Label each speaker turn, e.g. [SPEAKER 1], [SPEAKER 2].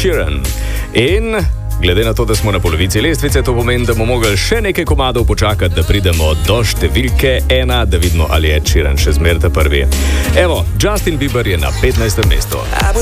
[SPEAKER 1] Sheeran. In glede na to, da smo na polovici lestvice, to pomeni, da bomo mogli še nekaj komadov počakati, da pridemo do številke 1, da vidimo, ali je Sheeran še zmeraj prvi. Evo, Justin Bieber je na 15. mestu.